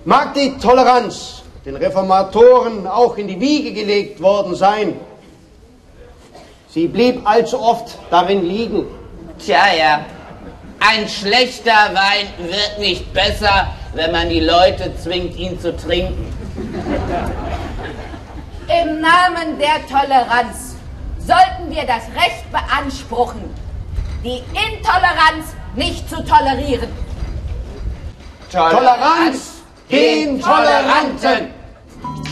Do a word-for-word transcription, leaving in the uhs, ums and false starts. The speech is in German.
Mag die Toleranz den Reformatoren auch in die Wiege gelegt worden sein, sie blieb allzu oft darin liegen. Tja, ja. Ein schlechter Wein wird nicht besser, wenn man die Leute zwingt, ihn zu trinken. Im Namen der Toleranz sollten wir das Recht beanspruchen, die Intoleranz nicht zu tolerieren. Toleranz den Toleranten!